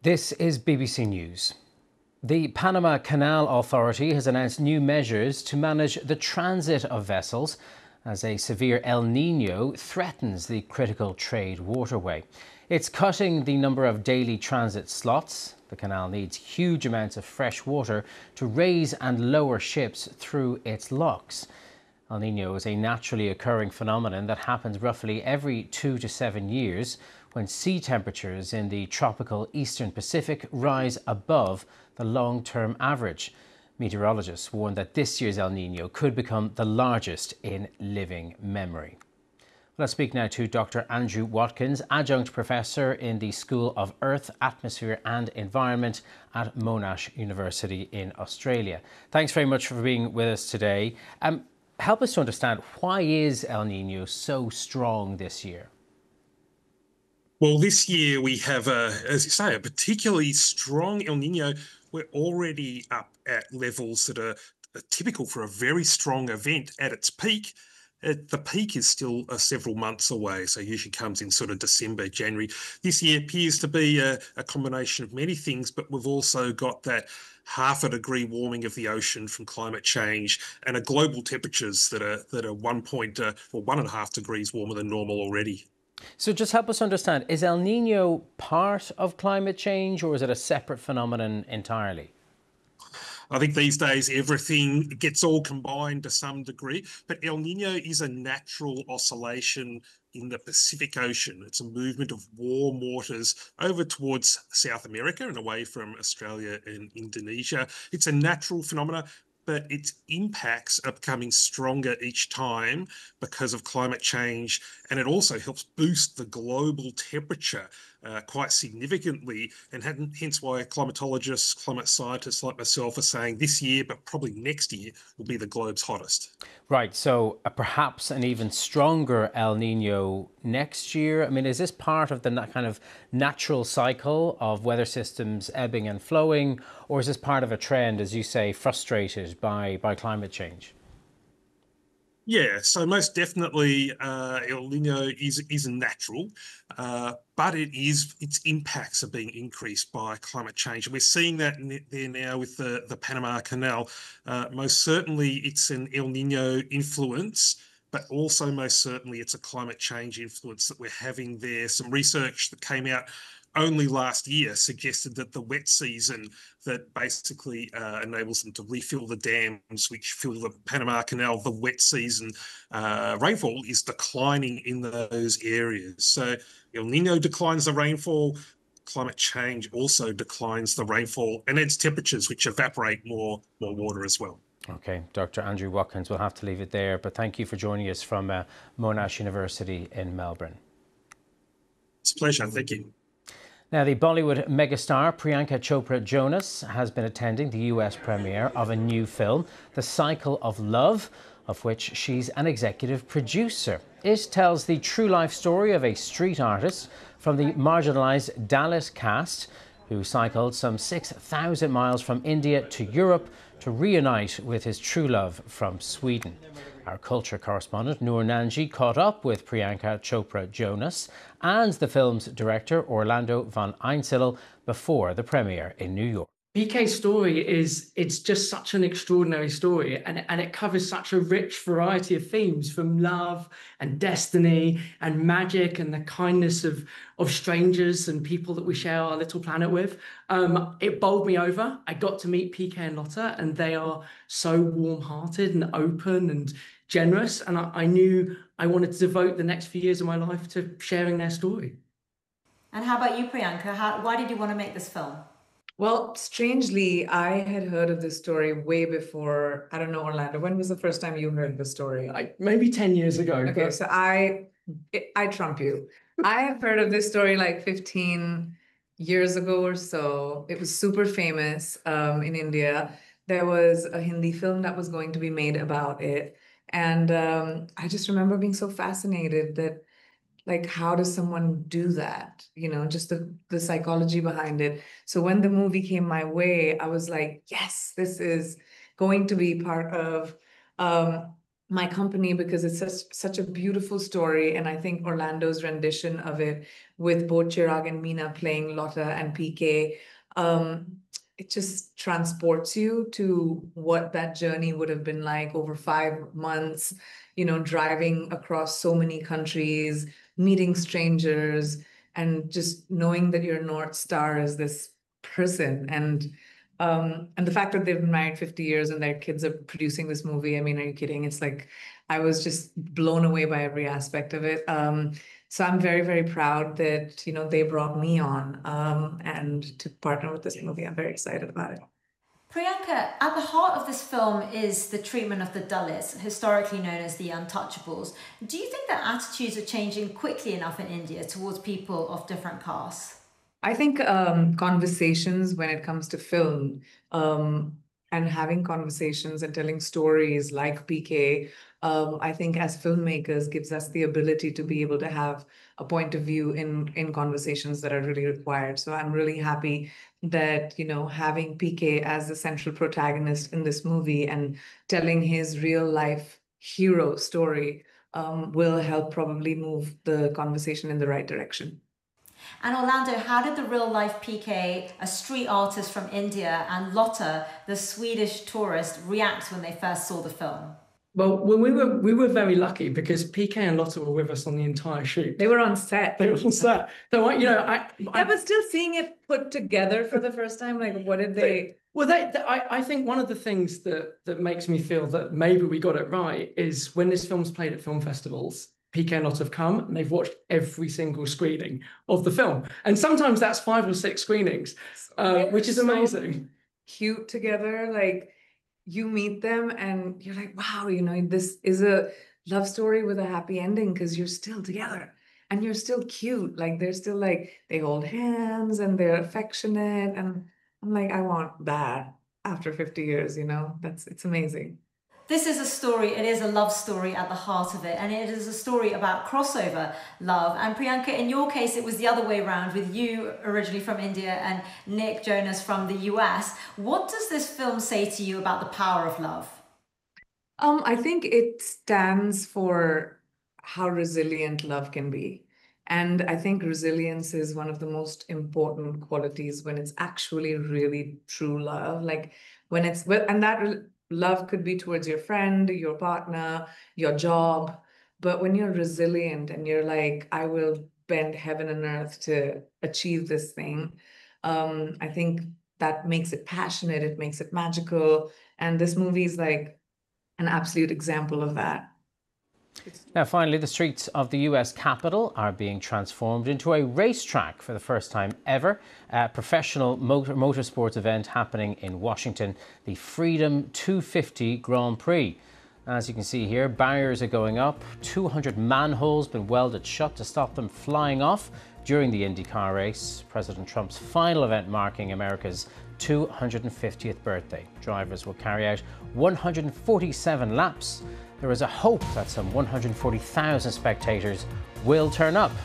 This is BBC News. The Panama Canal Authority has announced new measures to manage the transit of vessels as a severe El Niño threatens the critical trade waterway. It's cutting the number of daily transit slots. The canal needs huge amounts of fresh water to raise and lower ships through its locks. El Niño is a naturally occurring phenomenon that happens roughly every 2 to 7 years when sea temperatures in the tropical eastern Pacific rise above the long-term average. Meteorologists warn that this year's El Niño could become the largest in living memory. Let's speak now to Dr. Andrew Watkins, adjunct professor in the School of Earth, Atmosphere and Environment at Monash University in Australia. Thanks very much for being with us today. Help us to understand, why is El Niño so strong this year? Well, this year we have, as you say, a particularly strong El Niño. We're already up at levels that are typical for a very strong event at its peak. The peak is still several months away, so usually comes in sort of December, January. This year appears to be a combination of many things, but we've also got that half a degree warming of the ocean from climate change and a global temperatures that are 1.5 degrees warmer than normal already. So just help us understand, is El Niño part of climate change or is it a separate phenomenon entirely? I think these days everything gets all combined to some degree, but El Niño is a natural oscillation in the Pacific Ocean. It's a movement of warm waters over towards South America and away from Australia and Indonesia. It's a natural phenomenon, but its impacts are becoming stronger each time because of climate change. And it also helps boost the global temperature quite significantly, and hence why climatologists, climate scientists like myself are saying this year, but probably next year, will be the globe's hottest. Right, so perhaps an even stronger El Niño next year. I mean, is this part of the kind of natural cycle of weather systems ebbing and flowing, or is this part of a trend, as you say, frustrated by climate change? Yeah, so most definitely El Nino is natural, but its impacts are being increased by climate change. And we're seeing that there now with the Panama Canal. Most certainly it's an El Nino influence, but also most certainly it's a climate change influence that we're having there. Some research that came out only last year suggested that the wet season that basically enables them to refill the dams which fill the Panama Canal, the wet season rainfall is declining in those areas. So El Nino declines the rainfall, climate change also declines the rainfall and adds temperatures which evaporate more water as well. Okay, Dr. Andrew Watkins, we'll have to leave it there, but thank you for joining us from Monash University in Melbourne. It's a pleasure, thank you. Now, the Bollywood megastar Priyanka Chopra Jonas has been attending the US premiere of a new film, The Cycle of Love, of which she's an executive producer. It tells the true life story of a street artist from the marginalised Dalit caste who cycled some 6,000 miles from India to Europe to reunite with his true love from Sweden. Our culture correspondent Noor Nanji caught up with Priyanka Chopra Jonas and the film's director Orlando van Einsiedel before the premiere in New York. PK's story it's just such an extraordinary story, and it covers such a rich variety of themes, from love and destiny and magic and the kindness of strangers and people that we share our little planet with. It bowled me over. I got to meet PK and Lotta, and they are so warm-hearted and open and generous, and I knew I wanted to devote the next few years of my life to sharing their story. And how about you, Priyanka? Why did you want to make this film? Well, strangely, I had heard of this story way before. I don't know, Orlando, when was the first time you heard the story? Like maybe 10 years ago. Okay, so I trump you. I have heard of this story like 15 years ago or so. It was super famous in India. There was a Hindi film that was going to be made about it. And I just remember being so fascinated that, like, how does someone do that? You know, just the psychology behind it. So when the movie came my way, I was like, yes, this is going to be part of my company because it's such a beautiful story. And I think Orlando's rendition of it with both Chirag and Meena playing Lotta and PK, it just transports you to what that journey would have been like over 5 months, you know, driving across so many countries, meeting strangers, and just knowing that your North Star is this person. And the fact that they've been married 50 years and their kids are producing this movie, I mean, are you kidding? It's like, I was just blown away by every aspect of it. So I'm very, very proud that, you know, they brought me on and to partner with this movie. I'm very excited about it. Priyanka, at the heart of this film is the treatment of the Dalits, historically known as the untouchables. Do you think that attitudes are changing quickly enough in India towards people of different castes? I think conversations when it comes to film and having conversations and telling stories like PK, I think as filmmakers gives us the ability to be able to have a point of view in conversations that are really required. So I'm really happy that, you know, having PK as the central protagonist in this movie and telling his real life hero story will help probably move the conversation in the right direction. And Orlando, how did the real life PK, a street artist from India, and Lotta, the Swedish tourist, react when they first saw the film? Well, we were very lucky because PK and Lotta were with us on the entire shoot. They were on set. They were on set. So yeah, but still seeing it put together for the first time, like, what did they? Well, I think one of the things that makes me feel that maybe we got it right is when this film's played at film festivals, PK and Lotta have come and they've watched every single screening of the film. And sometimes that's 5 or 6 screenings, which is amazing. So cute together, like, you meet them and you're like, wow, you know, this is a love story with a happy ending because you're still together and you're still cute. Like, they're still like, they hold hands and they're affectionate. And I'm like, I want that after 50 years, you know, it's amazing. This is a story, it is a love story at the heart of it, and it is a story about crossover love. And Priyanka, in your case, it was the other way around, with you originally from India and Nick Jonas from the US. What does this film say to you about the power of love? I think it stands for how resilient love can be. And I think resilience is one of the most important qualities when it's actually really true love. Like, when it's, and that love could be towards your friend, your partner, your job. But when you're resilient and you're like, I will bend heaven and earth to achieve this thing, I think that makes it passionate, it makes it magical. And this movie is like an absolute example of that. Now, finally, the streets of the US Capitol are being transformed into a racetrack for the first time ever. A professional motorsports event happening in Washington, the Freedom 250 Grand Prix. As you can see here, barriers are going up. 200 manholes been welded shut to stop them flying off during the IndyCar race. President Trump's final event marking America's 250th birthday. Drivers will carry out 147 laps. There is a hope that some 140,000 spectators will turn up.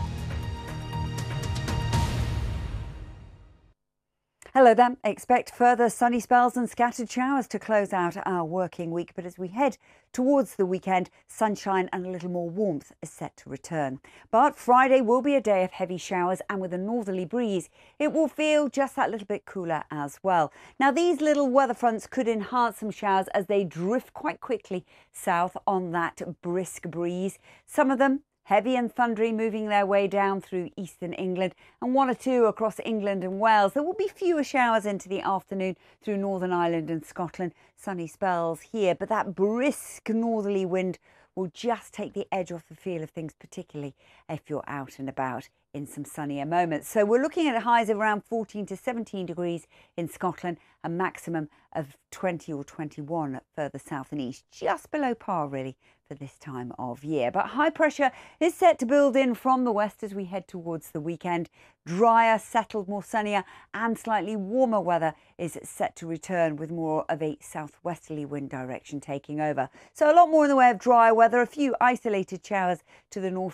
Hello there. Expect further sunny spells and scattered showers to close out our working week. But as we head towards the weekend, sunshine and a little more warmth is set to return. But Friday will be a day of heavy showers, and with a northerly breeze, it will feel just that little bit cooler as well. Now, these little weather fronts could enhance some showers as they drift quite quickly south on that brisk breeze. Some of them heavy and thundery, moving their way down through eastern England, and 1 or 2 across England and Wales. There will be fewer showers into the afternoon through Northern Ireland and Scotland. Sunny spells here, but that brisk northerly wind will just take the edge off the feel of things, particularly if you're out and about in some sunnier moments. So we're looking at highs of around 14 to 17 degrees in Scotland, a maximum of 20 or 21 further south and east, just below par really for this time of year. But high pressure is set to build in from the west as we head towards the weekend. Drier, settled, more sunnier and slightly warmer weather is set to return, with more of a southwesterly wind direction taking over. So a lot more in the way of dry weather, a few isolated showers to the north